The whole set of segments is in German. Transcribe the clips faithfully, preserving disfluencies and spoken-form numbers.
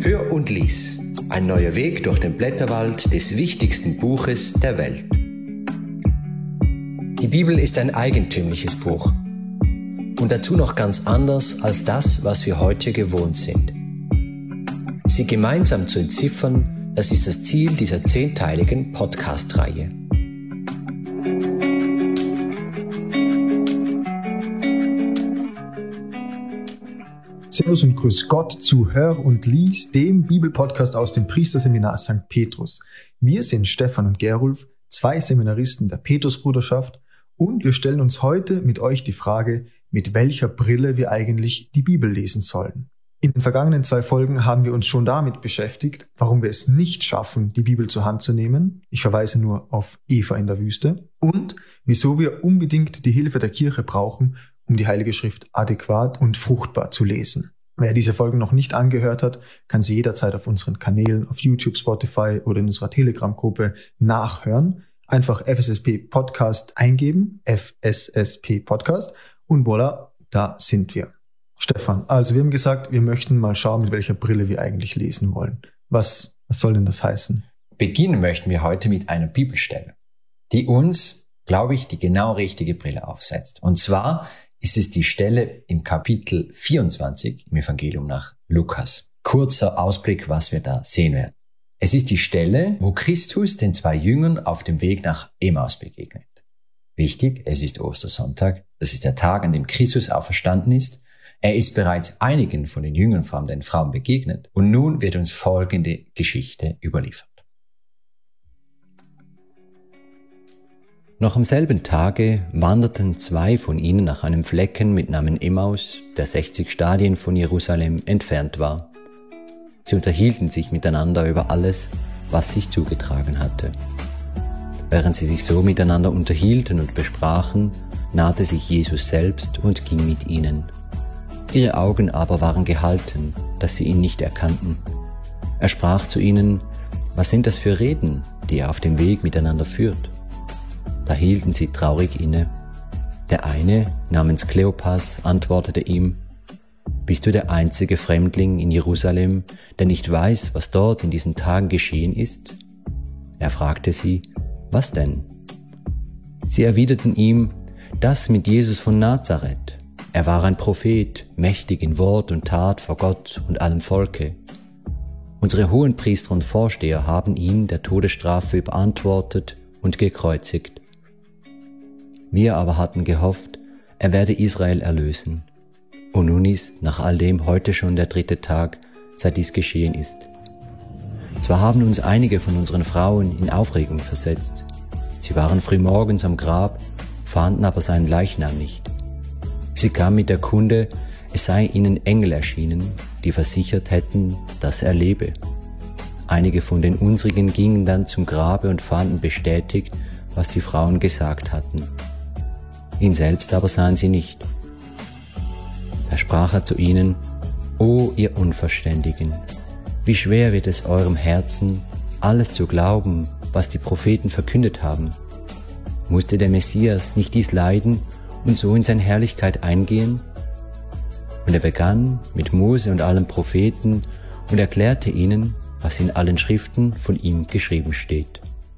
Hör und lies. Ein neuer Weg durch den Blätterwald des wichtigsten Buches der Welt. Die Bibel ist ein eigentümliches Buch. Und dazu noch ganz anders als das, was wir heute gewohnt sind. Sie gemeinsam zu entziffern, das ist das Ziel dieser zehnteiligen Podcast-Reihe. Servus und Grüß Gott zu Hör und Lies, dem Bibelpodcast aus dem Priesterseminar Sankt Petrus. Wir sind Stefan und Gerulf, zwei Seminaristen der Petrusbruderschaft, und wir stellen uns heute mit euch die Frage, mit welcher Brille wir eigentlich die Bibel lesen sollen. In den vergangenen zwei Folgen haben wir uns schon damit beschäftigt, warum wir es nicht schaffen, die Bibel zur Hand zu nehmen. Ich verweise nur auf Eva in der Wüste. Und wieso wir unbedingt die Hilfe der Kirche brauchen, um die Heilige Schrift adäquat und fruchtbar zu lesen. Wer diese Folgen noch nicht angehört hat, kann sie jederzeit auf unseren Kanälen auf YouTube, Spotify oder in unserer Telegram-Gruppe nachhören. Einfach F S S P Podcast eingeben, F S S P Podcast, und voilà, da sind wir. Stefan, also wir haben gesagt, wir möchten mal schauen, mit welcher Brille wir eigentlich lesen wollen. Was, was soll denn das heißen? Beginnen möchten wir heute mit einer Bibelstelle, die uns, glaube ich, die genau richtige Brille aufsetzt. Und zwar ist es die Stelle im Kapitel vierundzwanzig im Evangelium nach Lukas. Kurzer Ausblick, was wir da sehen werden. Es ist die Stelle, wo Christus den zwei Jüngern auf dem Weg nach Emmaus begegnet. Wichtig, es ist Ostersonntag, das ist der Tag, an dem Christus auferstanden ist. Er ist bereits einigen von den Jüngern, vor allem den Frauen, begegnet. Und nun wird uns folgende Geschichte überliefert. Noch am selben Tage wanderten zwei von ihnen nach einem Flecken mit Namen Emmaus, der sechzig Stadien von Jerusalem entfernt war. Sie unterhielten sich miteinander über alles, was sich zugetragen hatte. Während sie sich so miteinander unterhielten und besprachen, nahte sich Jesus selbst und ging mit ihnen. Ihre Augen aber waren gehalten, dass sie ihn nicht erkannten. Er sprach zu ihnen: Was sind das für Reden, die ihr auf dem Weg miteinander führt? Da hielten sie traurig inne. Der eine, namens Kleopas, antwortete ihm: Bist du der einzige Fremdling in Jerusalem, der nicht weiß, was dort in diesen Tagen geschehen ist? Er fragte sie: Was denn? Sie erwiderten ihm: Das mit Jesus von Nazareth. Er war ein Prophet, mächtig in Wort und Tat vor Gott und allem Volke. Unsere Hohenpriester und Vorsteher haben ihn der Todesstrafe überantwortet und gekreuzigt. Wir aber hatten gehofft, er werde Israel erlösen. Und nun ist nach all dem heute schon der dritte Tag, seit dies geschehen ist. Zwar haben uns einige von unseren Frauen in Aufregung versetzt. Sie waren frühmorgens am Grab, fanden aber seinen Leichnam nicht. Sie kamen mit der Kunde, es sei ihnen Engel erschienen, die versichert hätten, dass er lebe. Einige von den unsrigen gingen dann zum Grabe und fanden bestätigt, was die Frauen gesagt hatten. Ihn selbst aber sahen sie nicht. Da sprach er zu ihnen: O ihr Unverständigen, wie schwer wird es eurem Herzen, alles zu glauben, was die Propheten verkündet haben. Musste der Messias nicht dies leiden und so in seine Herrlichkeit eingehen? Und er begann mit Mose und allen Propheten und erklärte ihnen, was in allen Schriften von ihm geschrieben steht.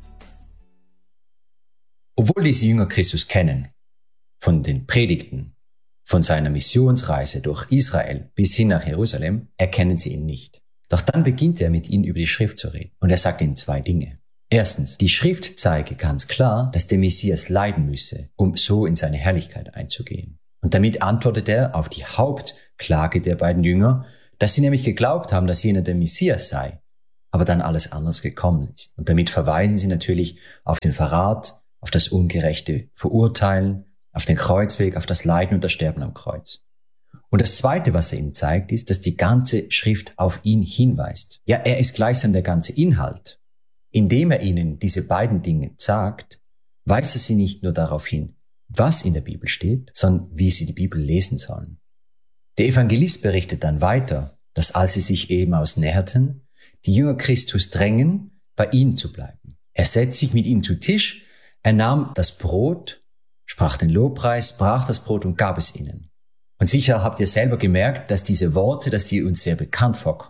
Obwohl diese Jünger Christus kennen, von den Predigten, von seiner Missionsreise durch Israel bis hin nach Jerusalem, erkennen sie ihn nicht. Doch dann beginnt er mit ihnen über die Schrift zu reden. Und er sagt ihnen zwei Dinge. Erstens, die Schrift zeige ganz klar, dass der Messias leiden müsse, um so in seine Herrlichkeit einzugehen. Und damit antwortet er auf die Hauptklage der beiden Jünger, dass sie nämlich geglaubt haben, dass jener der Messias sei, aber dann alles anders gekommen ist. Und damit verweisen sie natürlich auf den Verrat, auf das ungerechte Verurteilen, auf den Kreuzweg, auf das Leiden und das Sterben am Kreuz. Und das Zweite, was er ihnen zeigt, ist, dass die ganze Schrift auf ihn hinweist. Ja, er ist gleichsam der ganze Inhalt. Indem er ihnen diese beiden Dinge sagt, weist er sie nicht nur darauf hin, was in der Bibel steht, sondern wie sie die Bibel lesen sollen. Der Evangelist berichtet dann weiter, dass als sie sich Emmaus näherten, die Jünger Christus drängen, bei ihnen zu bleiben. Er setzt sich mit ihnen zu Tisch, er nahm das Brot, sprach den Lobpreis, brach das Brot und gab es ihnen. Und sicher habt ihr selber gemerkt, dass diese Worte, dass die uns sehr bekannt vorkommen.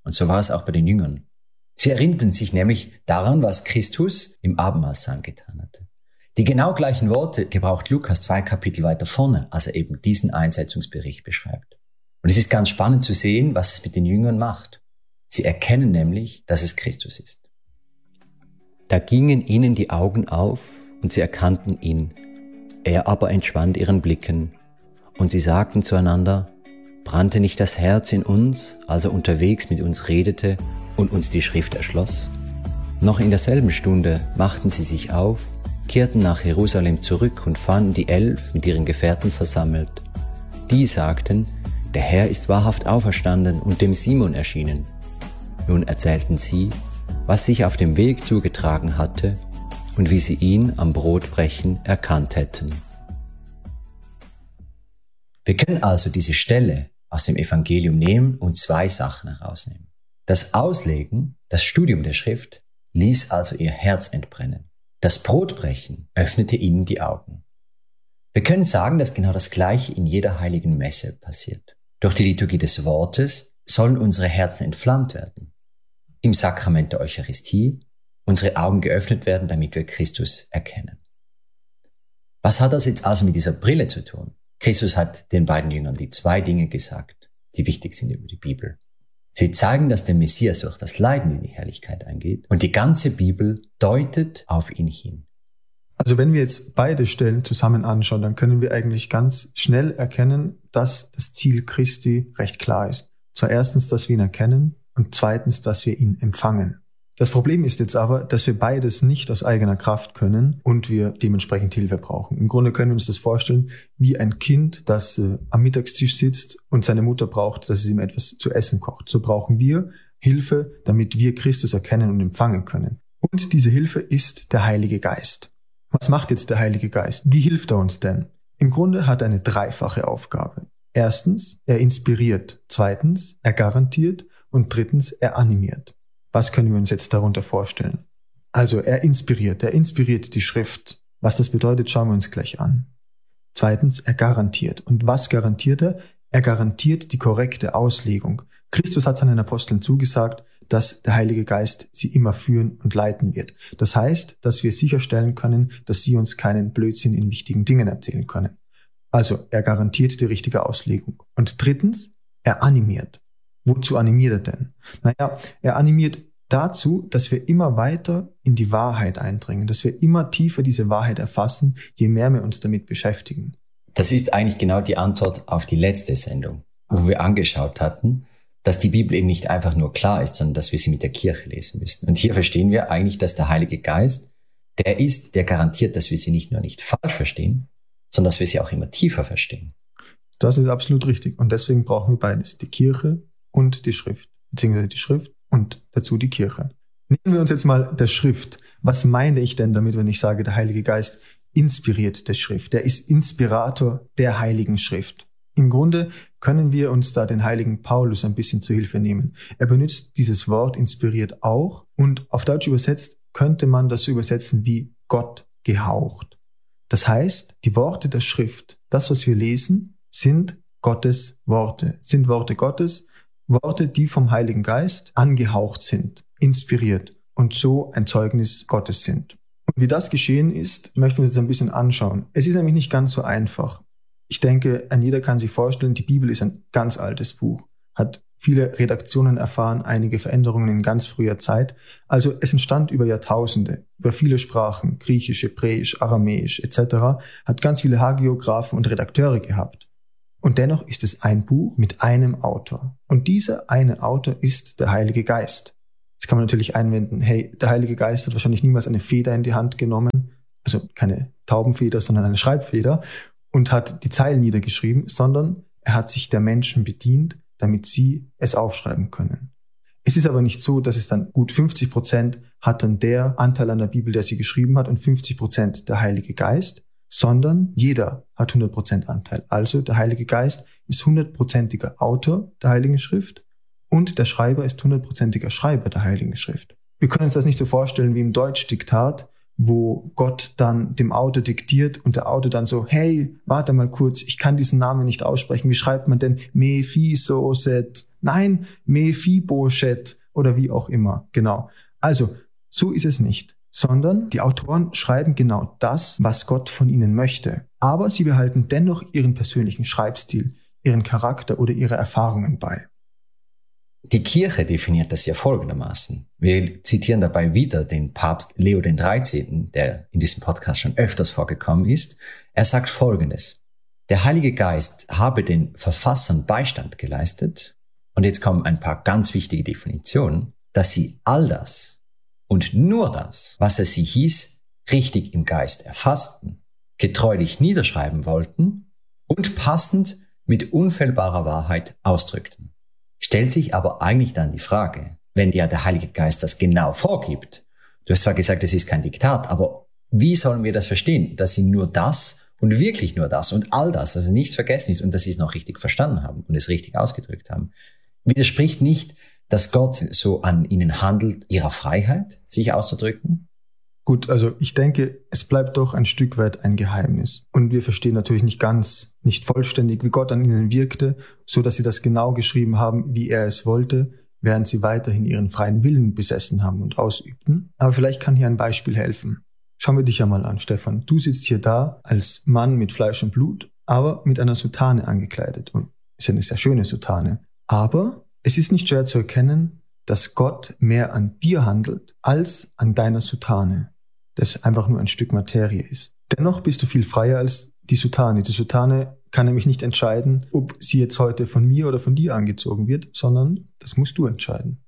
Und so war es auch bei den Jüngern. Sie erinnerten sich nämlich daran, was Christus im Abendmahlsaal getan hatte. Die genau gleichen Worte gebraucht Lukas zwei Kapitel weiter vorne, als er eben diesen Einsetzungsbericht beschreibt. Und es ist ganz spannend zu sehen, was es mit den Jüngern macht. Sie erkennen nämlich, dass es Christus ist. Da gingen ihnen die Augen auf und sie erkannten ihn. Er aber entschwand ihren Blicken. Und sie sagten zueinander, brannte nicht das Herz in uns, als er unterwegs mit uns redete und uns die Schrift erschloss? Noch in derselben Stunde machten sie sich auf, kehrten nach Jerusalem zurück und fanden die Elf mit ihren Gefährten versammelt. Die sagten, der Herr ist wahrhaft auferstanden und dem Simon erschienen. Nun erzählten sie, was sich auf dem Weg zugetragen hatte und wie sie ihn am Brotbrechen erkannt hätten. Wir können also diese Stelle aus dem Evangelium nehmen und zwei Sachen herausnehmen. Das Auslegen, das Studium der Schrift, ließ also ihr Herz entbrennen. Das Brotbrechen öffnete ihnen die Augen. Wir können sagen, dass genau das Gleiche in jeder heiligen Messe passiert. Durch die Liturgie des Wortes sollen unsere Herzen entflammt werden. Im Sakrament der Eucharistie unsere Augen geöffnet werden, damit wir Christus erkennen. Was hat das jetzt also mit dieser Brille zu tun? Christus hat den beiden Jüngern die zwei Dinge gesagt, die wichtig sind über die Bibel. Sie zeigen, dass der Messias durch das Leiden in die Herrlichkeit eingeht und die ganze Bibel deutet auf ihn hin. Also wenn wir jetzt beide Stellen zusammen anschauen, dann können wir eigentlich ganz schnell erkennen, dass das Ziel Christi recht klar ist. Zwar erstens, dass wir ihn erkennen und zweitens, dass wir ihn empfangen. Das Problem ist jetzt aber, dass wir beides nicht aus eigener Kraft können und wir dementsprechend Hilfe brauchen. Im Grunde können wir uns das vorstellen wie ein Kind, das äh, am Mittagstisch sitzt und seine Mutter braucht, dass es ihm etwas zu essen kocht. So brauchen wir Hilfe, damit wir Christus erkennen und empfangen können. Und diese Hilfe ist der Heilige Geist. Was macht jetzt der Heilige Geist? Wie hilft er uns denn? Im Grunde hat er eine dreifache Aufgabe. Erstens, er inspiriert. Zweitens, er garantiert. Und drittens, er animiert. Was können wir uns jetzt darunter vorstellen? Also er inspiriert, er inspiriert die Schrift. Was das bedeutet, schauen wir uns gleich an. Zweitens, er garantiert. Und was garantiert er? Er garantiert die korrekte Auslegung. Christus hat seinen Aposteln zugesagt, dass der Heilige Geist sie immer führen und leiten wird. Das heißt, dass wir sicherstellen können, dass sie uns keinen Blödsinn in wichtigen Dingen erzählen können. Also er garantiert die richtige Auslegung. Und drittens, er animiert. Wozu animiert er denn? Naja, er animiert dazu, dass wir immer weiter in die Wahrheit eindringen, dass wir immer tiefer diese Wahrheit erfassen, je mehr wir uns damit beschäftigen. Das ist eigentlich genau die Antwort auf die letzte Sendung, wo wir angeschaut hatten, dass die Bibel eben nicht einfach nur klar ist, sondern dass wir sie mit der Kirche lesen müssen. Und hier verstehen wir eigentlich, dass der Heilige Geist der ist, der garantiert, dass wir sie nicht nur nicht falsch verstehen, sondern dass wir sie auch immer tiefer verstehen. Das ist absolut richtig. Und deswegen brauchen wir beides, die Kirche und die Schrift, beziehungsweise die Schrift und dazu die Kirche. Nehmen wir uns jetzt mal der Schrift. Was meine ich denn damit, wenn ich sage, der Heilige Geist inspiriert die Schrift? Der ist Inspirator der Heiligen Schrift. Im Grunde können wir uns da den heiligen Paulus ein bisschen zu Hilfe nehmen. Er benutzt dieses Wort inspiriert auch und auf Deutsch übersetzt könnte man das so übersetzen wie Gott gehaucht. Das heißt, die Worte der Schrift, das, was wir lesen, sind Gottes Worte, sind Worte Gottes, Worte, die vom Heiligen Geist angehaucht sind, inspiriert und so ein Zeugnis Gottes sind. Und wie das geschehen ist, möchten wir uns jetzt ein bisschen anschauen. Es ist nämlich nicht ganz so einfach. Ich denke, ein jeder kann sich vorstellen, die Bibel ist ein ganz altes Buch, hat viele Redaktionen erfahren, einige Veränderungen in ganz früher Zeit. Also es entstand über Jahrtausende, über viele Sprachen, Griechisch, Hebräisch, Aramäisch et cetera, hat ganz viele Hagiographen und Redakteure gehabt. Und dennoch ist es ein Buch mit einem Autor. Und dieser eine Autor ist der Heilige Geist. Jetzt kann man natürlich einwenden, hey, der Heilige Geist hat wahrscheinlich niemals eine Feder in die Hand genommen, also keine Taubenfeder, sondern eine Schreibfeder, und hat die Zeilen niedergeschrieben, sondern er hat sich der Menschen bedient, damit sie es aufschreiben können. Es ist aber nicht so, dass es dann gut fünfzig Prozent hat dann der Anteil an der Bibel, der sie geschrieben hat, und fünfzig Prozent der Heilige Geist, sondern jeder hat hundert Prozent Anteil. Also der Heilige Geist ist hundertprozentiger Autor der Heiligen Schrift und der Schreiber ist hundertprozentiger Schreiber der Heiligen Schrift. Wir können uns das nicht so vorstellen wie im Deutschdiktat, wo Gott dann dem Autor diktiert und der Autor dann so, hey, warte mal kurz, ich kann diesen Namen nicht aussprechen. Wie schreibt man denn Mephibosheth? Nein, Mephibosheth oder wie auch immer. Genau. Also, so ist es nicht. Sondern die Autoren schreiben genau das, was Gott von ihnen möchte. Aber sie behalten dennoch ihren persönlichen Schreibstil, ihren Charakter oder ihre Erfahrungen bei. Die Kirche definiert das ja folgendermaßen. Wir zitieren dabei wieder den Papst Leo den dreizehnten, der in diesem Podcast schon öfters vorgekommen ist. Er sagt Folgendes: Der Heilige Geist habe den Verfassern Beistand geleistet, und jetzt kommen ein paar ganz wichtige Definitionen, dass sie all das und nur das, was es sie hieß, richtig im Geist erfassten, getreulich niederschreiben wollten und passend mit unfehlbarer Wahrheit ausdrückten. Stellt sich aber eigentlich dann die Frage, wenn ja der Heilige Geist das genau vorgibt, du hast zwar gesagt, es ist kein Diktat, aber wie sollen wir das verstehen, dass sie nur das und wirklich nur das und all das, also nichts vergessen ist und dass sie es noch richtig verstanden haben und es richtig ausgedrückt haben, widerspricht nicht, dass Gott so an ihnen handelt, ihrer Freiheit, sich auszudrücken? Gut, also ich denke, es bleibt doch ein Stück weit ein Geheimnis. Und wir verstehen natürlich nicht ganz, nicht vollständig, wie Gott an ihnen wirkte, so dass sie das genau geschrieben haben, wie er es wollte, während sie weiterhin ihren freien Willen besessen haben und ausübten. Aber vielleicht kann hier ein Beispiel helfen. Schauen wir dich ja mal an, Stefan. Du sitzt hier da als Mann mit Fleisch und Blut, aber mit einer Soutane angekleidet. Und ist ja eine sehr schöne Soutane. Aber es ist nicht schwer zu erkennen, dass Gott mehr an dir handelt, als an deiner Soutane, das einfach nur ein Stück Materie ist. Dennoch bist du viel freier als die Soutane. Die Soutane kann nämlich nicht entscheiden, ob sie jetzt heute von mir oder von dir angezogen wird, sondern das musst du entscheiden.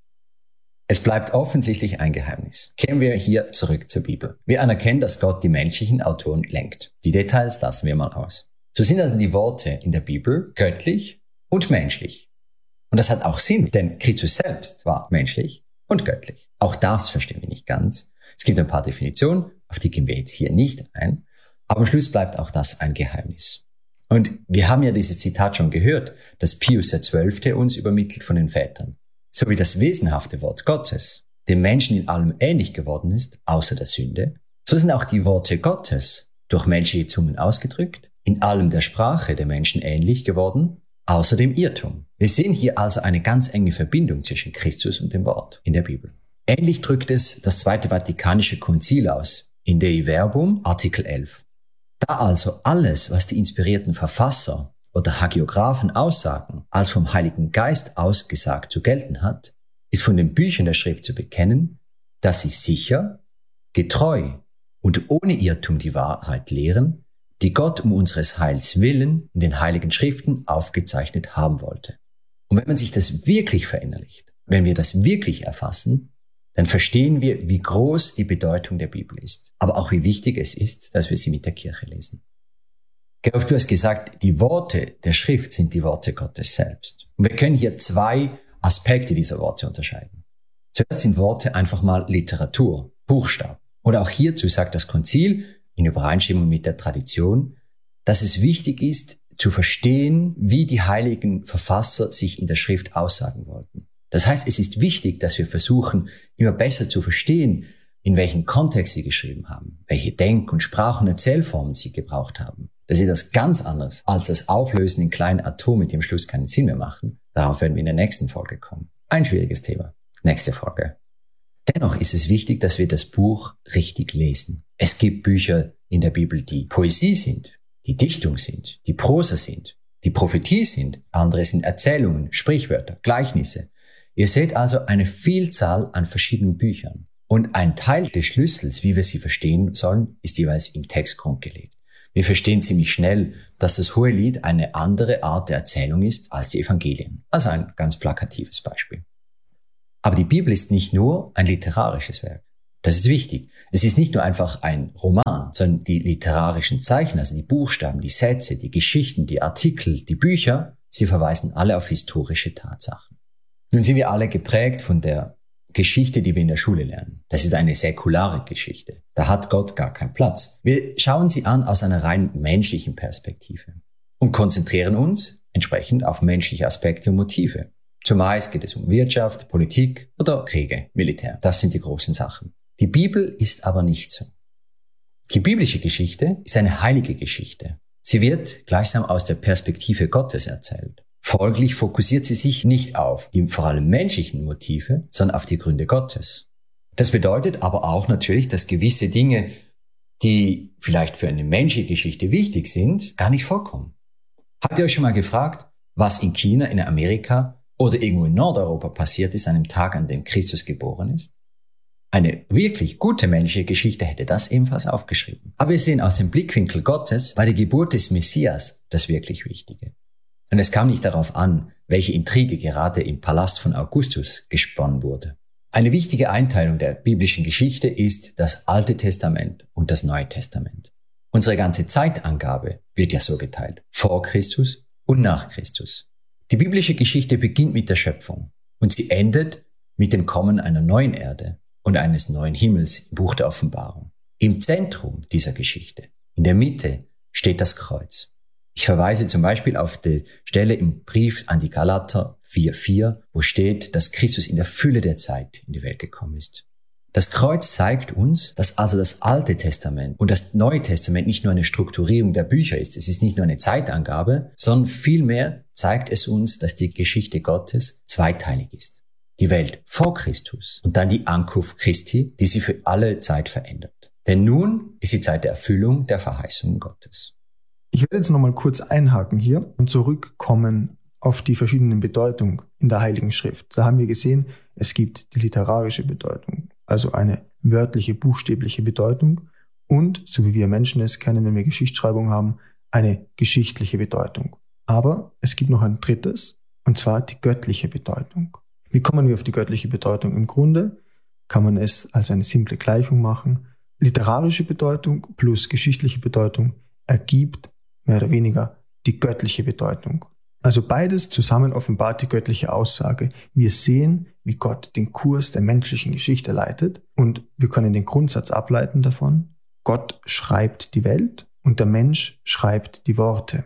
Es bleibt offensichtlich ein Geheimnis. Kehren wir hier zurück zur Bibel. Wir anerkennen, dass Gott die menschlichen Autoren lenkt. Die Details lassen wir mal aus. So sind also die Worte in der Bibel göttlich und menschlich. Und das hat auch Sinn, denn Christus selbst war menschlich und göttlich. Auch das verstehen wir nicht ganz. Es gibt ein paar Definitionen, auf die gehen wir jetzt hier nicht ein, aber am Schluss bleibt auch das ein Geheimnis. Und wir haben ja dieses Zitat schon gehört, das Pius der Zwölfte uns übermittelt von den Vätern. So wie das wesenhafte Wort Gottes dem Menschen in allem ähnlich geworden ist, außer der Sünde, so sind auch die Worte Gottes durch menschliche Zungen ausgedrückt, in allem der Sprache der Menschen ähnlich geworden, außer dem Irrtum. Wir sehen hier also eine ganz enge Verbindung zwischen Christus und dem Wort in der Bibel. Ähnlich drückt es das Zweite Vatikanische Konzil aus, in Dei Verbum, Artikel elf. Da also alles, was die inspirierten Verfasser oder Hagiographen aussagen, als vom Heiligen Geist ausgesagt zu gelten hat, ist von den Büchern der Schrift zu bekennen, dass sie sicher, getreu und ohne Irrtum die Wahrheit lehren, die Gott um unseres Heils willen in den Heiligen Schriften aufgezeichnet haben wollte. Und wenn man sich das wirklich verinnerlicht, wenn wir das wirklich erfassen, dann verstehen wir, wie groß die Bedeutung der Bibel ist, aber auch wie wichtig es ist, dass wir sie mit der Kirche lesen. Gerolf, du hast gesagt, die Worte der Schrift sind die Worte Gottes selbst. Und wir können hier zwei Aspekte dieser Worte unterscheiden. Zuerst sind Worte einfach mal Literatur, Buchstaben. Oder auch hierzu sagt das Konzil, in Übereinstimmung mit der Tradition, dass es wichtig ist, zu verstehen, wie die heiligen Verfasser sich in der Schrift aussagen wollten. Das heißt, es ist wichtig, dass wir versuchen, immer besser zu verstehen, in welchem Kontext sie geschrieben haben, welche Denk- und Sprach- und Erzählformen sie gebraucht haben. Das ist etwas ganz anderes als das Auflösen in kleinen Atomen, die am Schluss keinen Sinn mehr machen. Darauf werden wir in der nächsten Folge kommen. Ein schwieriges Thema. Nächste Folge. Dennoch ist es wichtig, dass wir das Buch richtig lesen. Es gibt Bücher in der Bibel, die Poesie sind, die Dichtung sind, die Prosa sind, die Prophetie sind. Andere sind Erzählungen, Sprichwörter, Gleichnisse. Ihr seht also eine Vielzahl an verschiedenen Büchern. Und ein Teil des Schlüssels, wie wir sie verstehen sollen, ist jeweils im Text grundgelegt. Wir verstehen ziemlich schnell, dass das Hohelied eine andere Art der Erzählung ist als die Evangelien. Also ein ganz plakatives Beispiel. Aber die Bibel ist nicht nur ein literarisches Werk. Das ist wichtig. Es ist nicht nur einfach ein Roman, sondern die literarischen Zeichen, also die Buchstaben, die Sätze, die Geschichten, die Artikel, die Bücher, sie verweisen alle auf historische Tatsachen. Nun sind wir alle geprägt von der Geschichte, die wir in der Schule lernen. Das ist eine säkulare Geschichte. Da hat Gott gar keinen Platz. Wir schauen sie an aus einer rein menschlichen Perspektive und konzentrieren uns entsprechend auf menschliche Aspekte und Motive. Zumeist geht es um Wirtschaft, Politik oder Kriege, Militär. Das sind die großen Sachen. Die Bibel ist aber nicht so. Die biblische Geschichte ist eine heilige Geschichte. Sie wird gleichsam aus der Perspektive Gottes erzählt. Folglich fokussiert sie sich nicht auf die vor allem menschlichen Motive, sondern auf die Gründe Gottes. Das bedeutet aber auch natürlich, dass gewisse Dinge, die vielleicht für eine menschliche Geschichte wichtig sind, gar nicht vorkommen. Habt ihr euch schon mal gefragt, was in China, in Amerika oder irgendwo in Nordeuropa passiert ist an dem Tag, an dem Christus geboren ist? Eine wirklich gute menschliche Geschichte hätte das ebenfalls aufgeschrieben. Aber wir sehen aus dem Blickwinkel Gottes, war die Geburt des Messias das wirklich Wichtige. Und es kam nicht darauf an, welche Intrige gerade im Palast von Augustus gesponnen wurde. Eine wichtige Einteilung der biblischen Geschichte ist das Alte Testament und das Neue Testament. Unsere ganze Zeitangabe wird ja so geteilt, vor Christus und nach Christus. Die biblische Geschichte beginnt mit der Schöpfung und sie endet mit dem Kommen einer neuen Erde und eines neuen Himmels im Buch der Offenbarung. Im Zentrum dieser Geschichte, in der Mitte, steht das Kreuz. Ich verweise zum Beispiel auf die Stelle im Brief an die Galater vier vier, wo steht, dass Christus in der Fülle der Zeit in die Welt gekommen ist. Das Kreuz zeigt uns, dass also das Alte Testament und das Neue Testament nicht nur eine Strukturierung der Bücher ist. Es ist nicht nur eine Zeitangabe, sondern vielmehr zeigt es uns, dass die Geschichte Gottes zweiteilig ist. Die Welt vor Christus und dann die Ankunft Christi, die sie für alle Zeit verändert. Denn nun ist die Zeit der Erfüllung der Verheißungen Gottes. Ich werde jetzt nochmal kurz einhaken hier und zurückkommen auf die verschiedenen Bedeutungen in der Heiligen Schrift. Da haben wir gesehen, es gibt die literarische Bedeutung, also eine wörtliche, buchstäbliche Bedeutung und, so wie wir Menschen es kennen, wenn wir Geschichtsschreibung haben, eine geschichtliche Bedeutung. Aber es gibt noch ein drittes, und zwar die göttliche Bedeutung. Wie kommen wir auf die göttliche Bedeutung? Im Grunde kann man es als eine simple Gleichung machen. Literarische Bedeutung plus geschichtliche Bedeutung ergibt mehr oder weniger die göttliche Bedeutung. Also beides zusammen offenbart die göttliche Aussage. Wir sehen, wie Gott den Kurs der menschlichen Geschichte leitet und wir können den Grundsatz ableiten davon. Gott schreibt die Welt und der Mensch schreibt die Worte.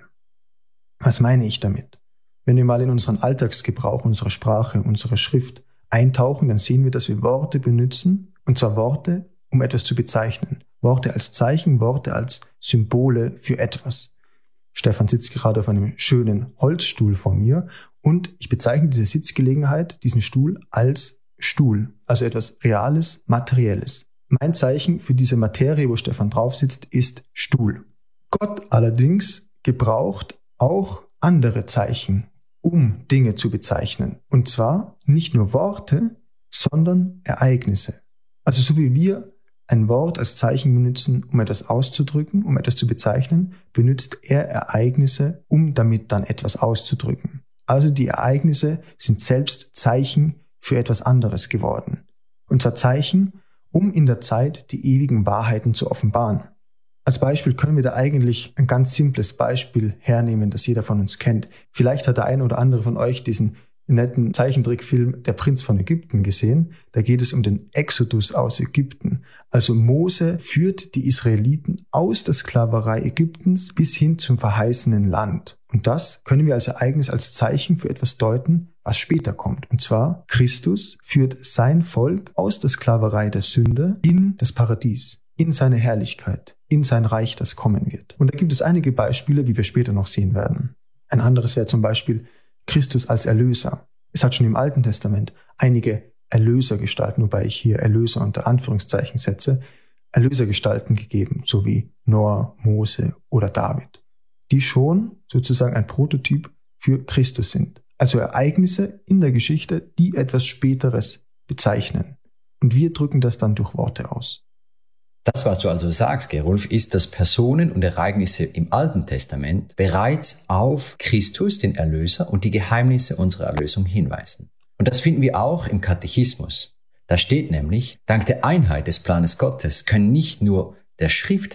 Was meine ich damit? Wenn wir mal in unseren Alltagsgebrauch, unsere Sprache, unsere Schrift eintauchen, dann sehen wir, dass wir Worte benutzen, und zwar Worte, um etwas zu bezeichnen. Worte als Zeichen, Worte als Symbole für etwas. Stefan sitzt gerade auf einem schönen Holzstuhl vor mir und ich bezeichne diese Sitzgelegenheit, diesen Stuhl, als Stuhl, also etwas Reales, Materielles. Mein Zeichen für diese Materie, wo Stefan drauf sitzt, ist Stuhl. Gott allerdings gebraucht auch andere Zeichen, um Dinge zu bezeichnen. Und zwar nicht nur Worte, sondern Ereignisse. Also so wie wir ein Wort als Zeichen benutzen, um etwas auszudrücken, um etwas zu bezeichnen, benutzt er Ereignisse, um damit dann etwas auszudrücken. Also die Ereignisse sind selbst Zeichen für etwas anderes geworden. Und zwar Zeichen, um in der Zeit die ewigen Wahrheiten zu offenbaren. Als Beispiel können wir da eigentlich ein ganz simples Beispiel hernehmen, das jeder von uns kennt. Vielleicht hat der eine oder andere von euch diesen netten Zeichentrickfilm Der Prinz von Ägypten gesehen. Da geht es um den Exodus aus Ägypten. Also Mose führt die Israeliten aus der Sklaverei Ägyptens bis hin zum verheißenen Land. Und das können wir als Ereignis, als Zeichen für etwas deuten, was später kommt. Und zwar, Christus führt sein Volk aus der Sklaverei der Sünde in das Paradies, in seine Herrlichkeit, in sein Reich, das kommen wird. Und da gibt es einige Beispiele, wie wir später noch sehen werden. Ein anderes wäre zum Beispiel Christus als Erlöser. Es hat schon im Alten Testament einige Erlösergestalten, wobei ich hier Erlöser unter Anführungszeichen setze, Erlösergestalten gegeben, so wie Noah, Mose oder David, die schon sozusagen ein Prototyp für Christus sind. Also Ereignisse in der Geschichte, die etwas Späteres bezeichnen. Und wir drücken das dann durch Worte aus. Das, was du also sagst, Gerulf, ist, dass Personen und Ereignisse im Alten Testament bereits auf Christus, den Erlöser, und die Geheimnisse unserer Erlösung hinweisen. Und das finden wir auch im Katechismus. Da steht nämlich, dank der Einheit des Planes Gottes können nicht nur der Schrift